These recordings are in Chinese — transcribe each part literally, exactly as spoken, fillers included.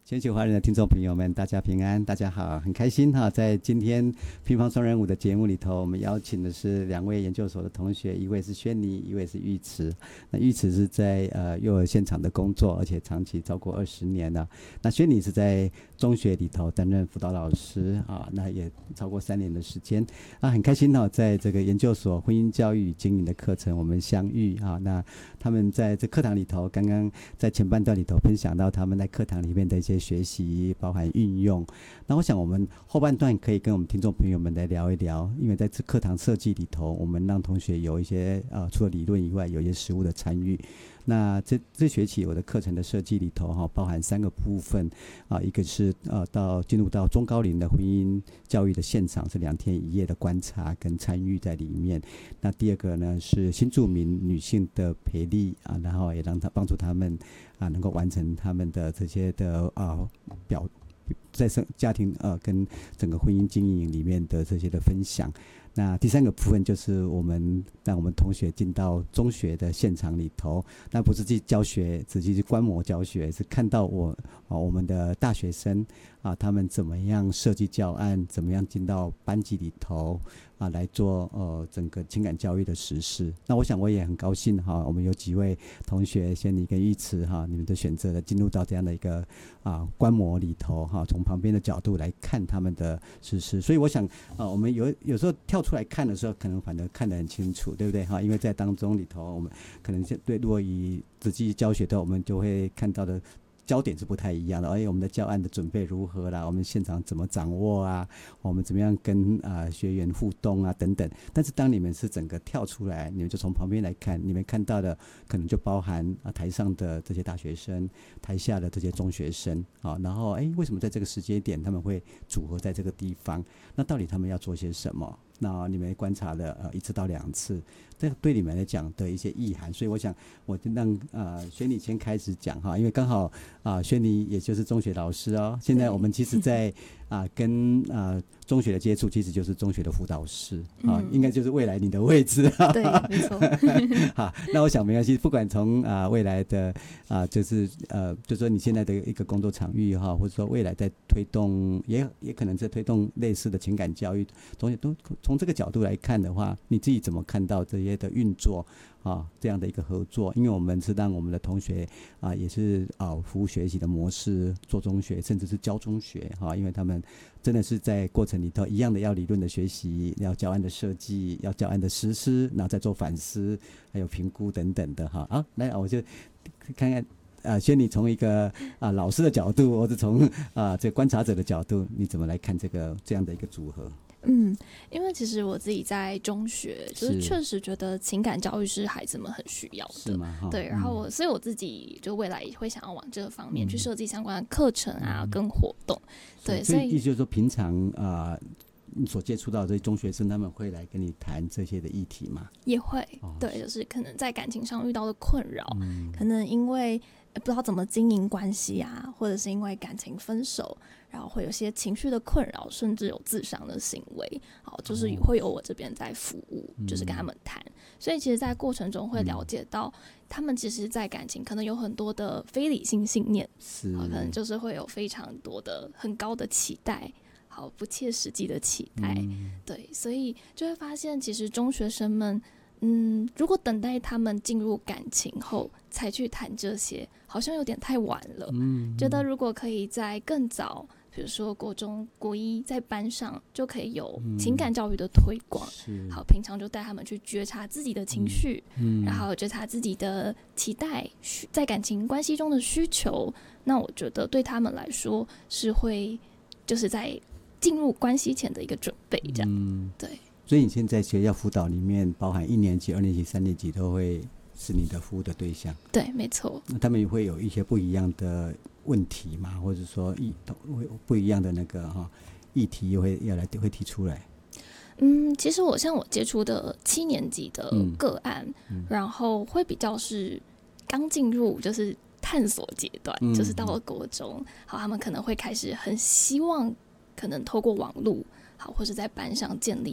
全球华人的听众朋友们，大家平安，大家好，很开心哈，在今天乒乓双人舞的节目里头，我们邀请的是两位研究所的同学，一位是轩尼，一位是玉慈。那玉慈是在呃幼儿现场的工作，而且长期超过二十年了。那轩尼是在中学里头担任辅导老师啊，那也超过三年的时间。那很开心哈，在这个研究所婚姻教育与经营的课程我们相遇啊。那他们在这课堂里头，刚刚在前半段里头分享到他们在课堂里面的一些学习，包含运用。那我想我们后半段可以跟我们听众朋友们来聊一聊，因为在这课堂设计里头，我们让同学有一些呃除了理论以外，有一些实务的参与。那这这学期我的课程的设计里头哈，包含三个部分啊，一个是呃到进入到中高龄的婚姻教育的现场，是两天一夜的观察跟参与在里面。那第二个呢是新住民女性的培力啊，然后也让他帮助他们啊能够完成他们的这些的啊表在生家庭呃跟整个婚姻经营里面的这些的分享。那第三个部分就是我们让我们同学进到中学的现场里头，那不是去教学，只是去观摩教学，是看到我啊我们的大学生啊他们怎么样设计教案，怎么样进到班级里头啊来做呃整个情感教育的实施。那我想我也很高兴哈，我们有几位同学轩尼跟玉慈哈，你们都选择了进入到这样的一个啊观摩里头哈，从旁边的角度来看他们的实施。所以我想啊，我们有有时候跳出来看的时候，可能反而看得很清楚，对不对哈？因为在当中里头，我们可能对如果以实际教学的，我们就会看到的焦点是不太一样的。而且我们的教案的准备如何啦，我们现场怎么掌握啊，我们怎么样跟啊、呃、学员互动啊等等。但是当你们是整个跳出来，你们就从旁边来看，你们看到的可能就包含啊台上的这些大学生，台下的这些中学生啊，然后哎为什么在这个时间点他们会组合在这个地方？那到底他们要做些什么？那你们观察了呃一次到两次，这对你们来讲的一些意涵，所以我想我就让呃轩尼先开始讲哈，因为刚好啊轩尼也就是中学老师哦，现在我们其实在啊、呃、跟啊、呃、中学的接触，其实就是中学的辅导师啊、嗯，应该就是未来你的位置啊。 对，没错。 好，那我想没关系，不管从啊、呃、未来的啊、呃、就是呃就是说你现在的一个工作场域哈，或者说未来在推动，也也可能在推动类似的情感教育，东西都从这个角度来看的话，你自己怎么看到这些的运作啊？这样的一个合作，因为我们是让我们的同学啊，也是啊服务学习的模式做中学，甚至是教中学哈、啊，因为他们真的是在过程里头一样的要理论的学习，要教案的设计，要教案的实施，然后再做反思，还有评估等等的哈。好，来我就看看。啊，轩尼从一个啊老师的角度，或者从啊这观察者的角度，你怎么来看这个这样的一个组合？ 嗯，因为其实我自己在中学，就是确实觉得情感教育是孩子们很需要的， 是吗？ 对，然后我、嗯、所以我自己就未来也会想要往这个方面去设计相关的课程啊、嗯、跟活动，对， 所以意思就是说，平常啊。呃你所接触到的这些中学生，他们会来跟你谈这些的议题吗？ 也会、哦、对，就是可能在感情上遇到的困扰、嗯、可能因为不知道怎么经营关系啊，或者是因为感情分手，然后会有些情绪的困扰，甚至有自伤的行为，好，就是会有我这边在服务、哦、就是跟他们谈、嗯、所以其实在过程中会了解到、嗯、他们其实在感情可能有很多的非理性信念，是、啊、可能就是会有非常多的很高的期待，好不切实际的期待、嗯、对，所以就会发现其实中学生们嗯，如果等待他们进入感情后才去谈这些，好像有点太晚了、嗯、觉得如果可以在更早，比如说国中国一在班上就可以有情感教育的推广、嗯、好，平常就带他们去觉察自己的情绪、嗯嗯、然后觉察自己的期待，在感情关系中的需求，那我觉得对他们来说是会就是在进入关系前的一个准备，这样、嗯、对。 所以你现在学校辅导里面，包含一年级、二年级、三年级都会是你的服务的对象。 对，没错。 那他们会有一些不一样的问题嘛，或者说一不一样的那个哈议题会要来会提出来。 嗯，其实我像我接触的七年级的个案，嗯嗯、然后会比较是刚进入就是探索阶段，嗯、就是到了国中，好，他们可能会开始很希望可能透过网络好，或是在班上建立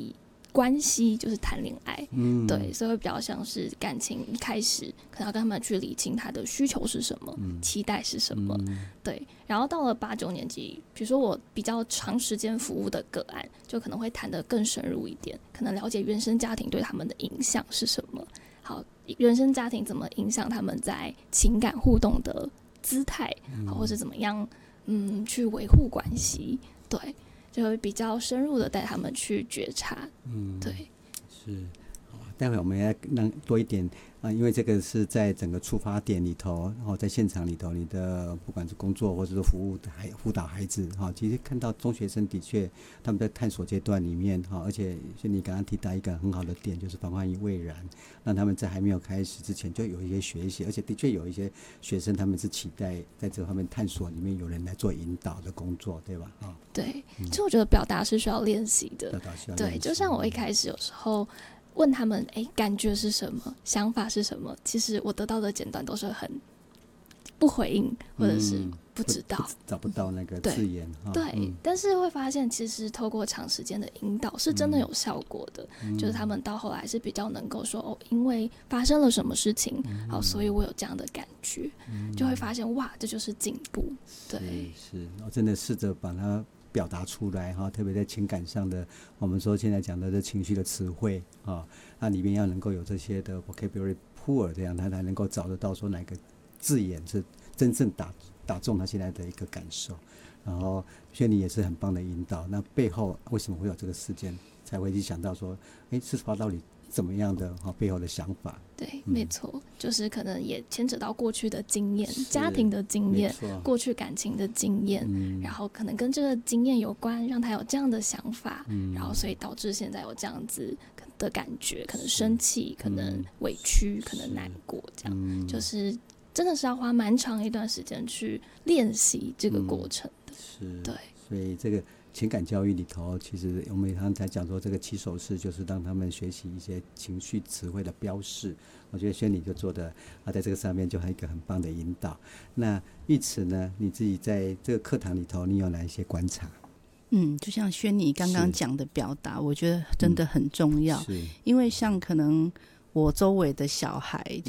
关系就是谈恋爱， 嗯， 对，所以会比较像是感情一开始可能要跟他们去理清他的需求是什么，嗯、期待是什么，嗯、对。然后到了八九年级，比如说我比较长时间服务的个案，就可能会谈得更深入一点，可能了解原生家庭对他们的影响是什么，好，原生家庭怎么影响他们在情感互动的姿态，好，或是怎么样，嗯，去维护关系，对。就会比较深入的带他们去觉察，嗯，对， 是。待会我们要让多一点啊、呃，因为这个是在整个出发点里头，然后在现场里头，你的不管是工作或者是服务孩辅导孩子哈，其实看到中学生的确他们在探索阶段里面哈，而且像你刚刚提到一个很好的点，就是防患于未然，让他们在还没有开始之前就有一些学习，而且的确有一些学生他们是期待在这方面探索里面有人来做引导的工作，对吧？啊， 对，其实我觉得表达是需要练习的， 表达需要练习， 对，就像我一开始有时候问他们，哎，感觉是什么，想法是什么？其实我得到的简短都是很不回应，或者是不知道， 嗯、找不到那个字眼。 对，对嗯、但是会发现，其实透过长时间的引导是真的有效果的。嗯、就是他们到后来是比较能够说，哦，因为发生了什么事情，嗯、好，所以我有这样的感觉，嗯、就会发现，哇，这就是进步。对， 是，是我真的试着把它表达出来哈，特别在情感上的，我们说现在讲的这情绪的词汇啊，那里面要能够有这些的 vocabulary pool， 这样他才能够找得到说哪个字眼是真正打打中他现在的一个感受。然后轩尼也是很棒的引导，那背后为什么会有这个事件，才会去想到说，哎，是发到底怎么样的哈背后的想法？ 对，嗯、没错，就是可能也牵扯到过去的经验、家庭的经验、过去感情的经验，嗯、然后可能跟这个经验有关，让他有这样的想法，嗯、然后所以导致现在有这样子的感觉，可能生气，可能委屈，可能难过，这样、嗯、就是真的是要花蛮长一段时间去练习这个过程的。 嗯、是， 对， 所以这个情感教育里头，其实我们刚才讲说，这个起手式就是让他们学习一些情绪词汇的标示。我觉得轩尼就做的啊，在这个上面就还有一个很棒的引导。那玉慈呢，你自己在这个课堂里头，你有哪一些观察？ 嗯，就像轩尼刚刚讲的表达，我觉得真的很重要。嗯、因为像可能我周围的小孩，